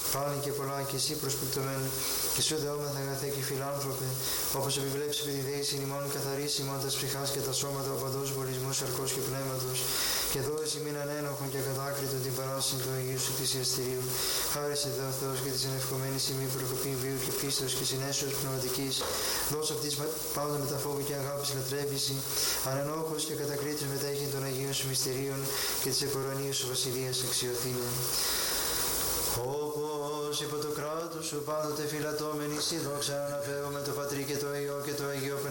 πάλι και πολλά και εσύ προσπικτωμένου, και σου δεόμεθα αγαθέ και φιλάνθρωπε, όπως επιβλέψει επί τη δέηση ημών καθαρίσει ημών τας ψυχάς και τα σώματα ο παντός βολισμού σαρκός και πνεύματος, και δώες ημίν ανένοχον και ακατάκριτον την παράσιν του Αγίου σου της Ιαστηρίου. Χάρισε Θεό Θεός και της ενευκομένης ημί προκοπήν βίου και πίστεως και συνέσεως πνευματικής, δώσ' αυτής πάντα με τα φόβου και αγάπης λατρεύηση, ανενόχος και κατακρίτως μετέχει των Αγίων σου μυστηρίων και της εκορονίας σου βασιλείας αξιοθήνων. Όπως υπό το κράτος σου πάντοτε φυλατώμενη, η δόξα αναπέω με το Πατρί και το Υιό και το Αγίο